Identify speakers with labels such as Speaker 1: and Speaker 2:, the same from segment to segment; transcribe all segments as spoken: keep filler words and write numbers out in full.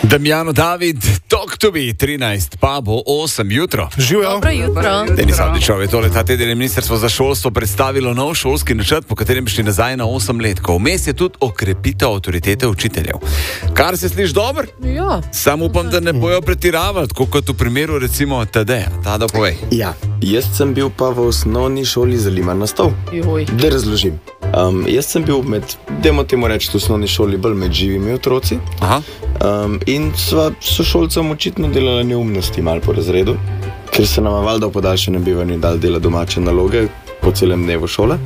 Speaker 1: Damjano David, talk to me, trinajst, pa bo osem jutro.
Speaker 2: Živijo.
Speaker 3: Dobro jutro.
Speaker 1: Denis Avdićov je tole, ta teden je Ministrstvo za šolstvo predstavilo nov šolski načrt, po katerem bi šli nazaj na osem let. Vmes je tudi okrepitev avtoritete učiteljev. Kar se sliši dobro?
Speaker 3: Ja.
Speaker 1: Sam upam, da ne bojo pretiravati, tako kot v primeru recimo Tadeja. Tada povej.
Speaker 4: Ja, jaz sem bil pa v osnovni šoli za Liman nastov.
Speaker 3: Joj.
Speaker 4: Da razložim. Um, jaz sem bil med, dajmo temu reči, v osnovni šoli bolj med živimi otroci.
Speaker 1: Aha.
Speaker 4: Um, in sva sošolcem očitno delala neumnosti malo po razredu, ker se nam valjda v podaljšanem bivanju dal dela domače naloge po celem dnevu šole.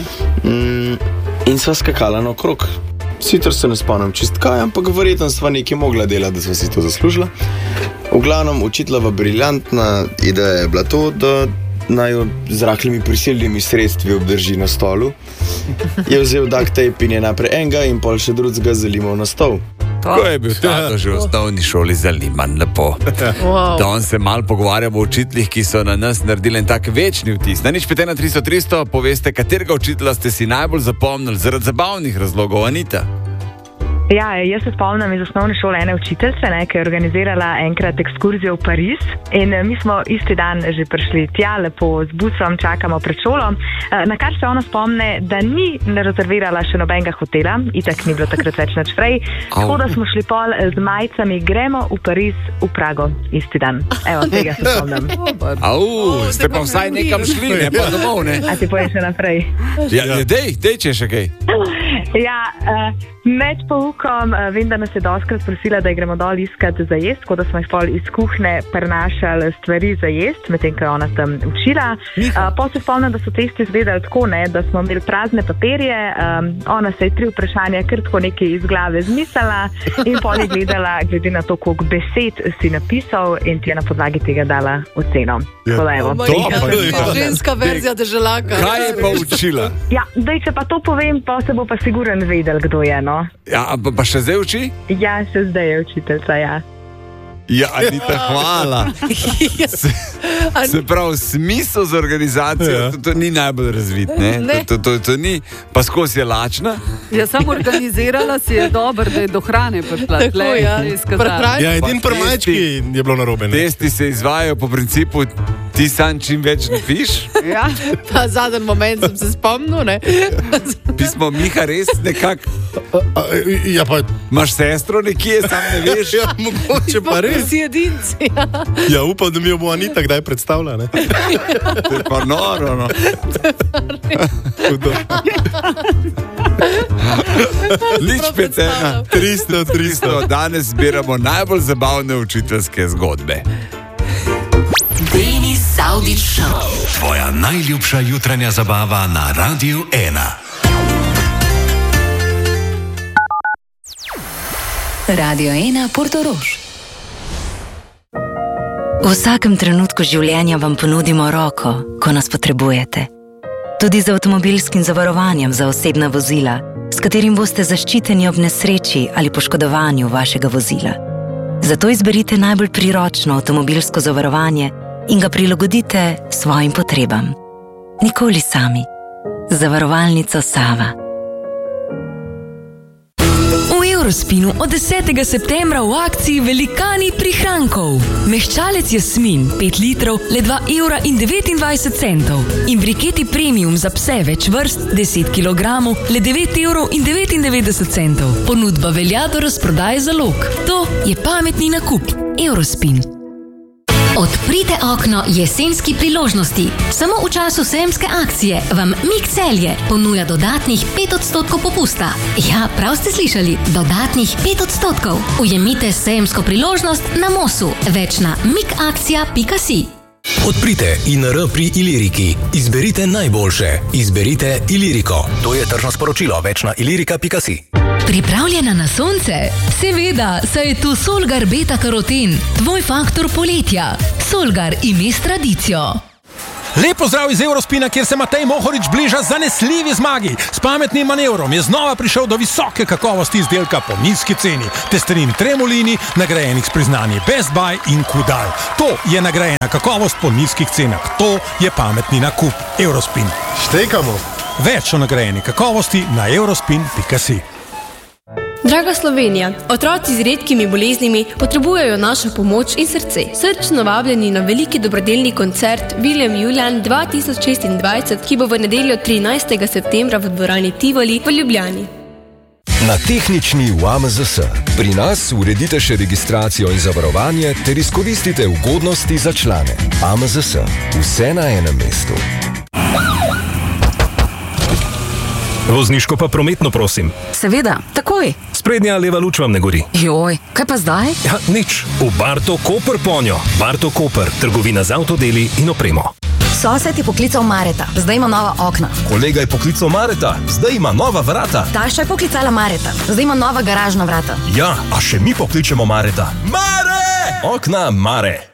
Speaker 4: Um, in sva skakala naokrog. Sicer se ne spomnim čist kaj, ampak verjetno sva nekaj mogla delati, da sva si to zaslužila. V glavnem, učiteljeva briljantna ideja je bila to, da naj jo z rahlimi prisilnimi sredstvi obdrži na stolu. Je vzel duct tape in je naprej enega in pol še drugega zalimal na stol.
Speaker 1: Ko je bil tato že v osnovni šoli za Liman, lepo.
Speaker 3: Wow.
Speaker 1: Danes se malo pogovarjamo o učiteljih, ki so na nas naredili en tak večni vtis. Na nič pet ena tristo tristo poveste, katerega učitelja ste si najbolj zapomnili zaradi zabavnih razlogov, Anita?
Speaker 5: Ja, jaz se spomnim iz osnovne šole ene učiteljice, ne, ki je organizirala enkrat ekskurzijo v Pariz in mi smo isti dan že prišli tja, lepo z busom, čakamo pred šolo, na kar se ona spomne, da ni rezervirala še nobenega hotela, itak ni bilo takrat več nič prej, tako da smo šli pol z majicami, gremo v Pariz, v Prago, isti dan. Evo, tega se spomnim.
Speaker 1: Au, ste pa vsaj nekam šli, ne pa domov, ne?
Speaker 5: A ti poveš še naprej?
Speaker 1: Ja, dej, dej, če še kaj.
Speaker 5: Ja, uh, med poukom uh, vem, da nas je doskrat prosila, da gremo dol iskati za jest, tako da smo jih pol iz kuhne prenašali stvari za jest, medtem ko je ona tam učila. Uh, pa se spomnim, da so testi izvedeli tako, ne, da smo imeli prazne papirje, um, ona se je tri vprašanja kar tako nekaj iz glave zmislila in pol je gledala, glede na to, koliko besed si napisal in ti je na podlagi tega dala oceno.
Speaker 2: Ja.
Speaker 5: Tako da evo.
Speaker 3: Oh my God, to je ženska verzija deželaka.
Speaker 1: Kaj je pa učila?
Speaker 5: Ja, daj, če pa to povem, pa se bo pa siguren vedel, kdo je, no.
Speaker 1: Ja, pa, pa še zdaj uči?
Speaker 5: Ja, še zdaj je učiteljica, ja.
Speaker 1: Ja, Anita, hvala. Se, se pravi, smisel za organizacijo,
Speaker 2: Ja.
Speaker 1: to, to ni najbolj razvit, ne?
Speaker 3: Ne.
Speaker 1: To, to, to, to ni, pa skozi je lačna.
Speaker 6: Ja, sam organizirala si je dobro, da je do hrane prišla.
Speaker 3: Tako,
Speaker 6: Tle,
Speaker 3: ja.
Speaker 6: je izkazala.
Speaker 3: Prehrani-
Speaker 2: Ja, edin
Speaker 1: Pa
Speaker 2: pri majčki je bilo narobe. Ne?
Speaker 1: Testi se izvajajo po principu, ti sam čim več napiš.
Speaker 6: Ja.
Speaker 3: Ta zadnji moment sem se spomnil, ne?
Speaker 1: Pismo Miha res nekako,
Speaker 2: A, ja, pa,
Speaker 1: imaš sestro nekje, sam ne veš.
Speaker 2: ja, mogoče pa res.
Speaker 3: Si edinci.
Speaker 2: Ja, upam, da mi jo bo Anita kdaj predstavila. Ne?
Speaker 1: To je pa noro, no.
Speaker 2: Hudo.
Speaker 1: Nič pet ena,
Speaker 2: tristo, tristo.
Speaker 1: danes zbiramo najbolj zabavne učiteljske zgodbe.
Speaker 7: Denis Avdić Show. Tvoja najljubša jutranja zabava na Radiu ena.
Speaker 8: Radio ena Portorož. V vsakem trenutku življenja vam ponudimo roko, ko nas potrebujete. Tudi z avtomobilskim zavarovanjem za osebna vozila, s katerim boste zaščiteni ob nesreči ali poškodovanju vašega vozila. Zato izberite najbolj priročno avtomobilsko zavarovanje in ga prilagodite svojim potrebam. Nikoli sami. Zavarovalnica Sava.
Speaker 9: V Eurospinu od desetega septembra v akciji velikani prihrankov. Mehčalec Jasmin pet litrov le dva evra in devetindvajset centov in briketi premium za pse več vrst deset kilogramov le devet evrov in devetindevetdeset centov. Ponudba velja do razprodaje zalog. To je pametni nakup. Eurospin.
Speaker 10: Odprite okno jesenski priložnosti. Samo v času sejemske akcije vam Mik Celje ponuja dodatnih pet odstotkov popusta. Ja, prav ste slišali, dodatnih pet odstotkov. Ujemite sejemsko priložnost na Mosu. Več na mikakcija pika si.
Speaker 7: Odprite I N R pri Iliriki. Izberite najboljše. Izberite Iliriko. To je tržno sporočilo. Več na ilirika pika si.
Speaker 9: Pripravljena na sonce? Seveda, saj je tu Solgar Beta Karoten, tvoj faktor poletja. Solgar ime s tradicijo.
Speaker 11: Lep pozdrav iz Eurospina, kjer se Matej Mohorič bliža zanesljivi zmagi. S pametnim manevrom je znova prišel do visoke kakovosti izdelka po nizki ceni. Testerin Tremolini, nagrajenih s priznanji Best Buy in Kudal. To je nagrajena kakovost po nizkih cenah. To je pametni nakup. Eurospin.
Speaker 2: Štekamo.
Speaker 11: Več o nagrajeni kakovosti na eurospin pika si.
Speaker 12: Draga Slovenija, otroci z redkimi boleznimi potrebujejo našo pomoč in srce. Srčno vabljeni na veliki dobrodelni koncert William Julian dva tisoč šestindvajset, ki bo v nedeljo trinajstega septembra v dvorani Tivoli v Ljubljani.
Speaker 13: Na tehnični v A M Z S. Pri nas uredite še registracijo in zavarovanje ter izkoristite ugodnosti za člane. A M Z S. Vse na enem mestu.
Speaker 14: Vozniško pa prometno, prosim.
Speaker 15: Seveda, takoj.
Speaker 14: Sprednja leva luč vam ne gori.
Speaker 15: Joj, kaj pa zdaj?
Speaker 14: Ja, nič. V Barto Koper ponjo. Barto Koper, trgovina z avtodeli in opremo.
Speaker 15: Sosed je poklical Mareta, zdaj ima nova okna.
Speaker 14: Kolega je poklical Mareta, zdaj ima nova vrata.
Speaker 15: Taša je poklicala Mareta, zdaj ima nova garažna vrata.
Speaker 14: Ja, a še mi pokličemo Mareta. Mare! Okna Mare.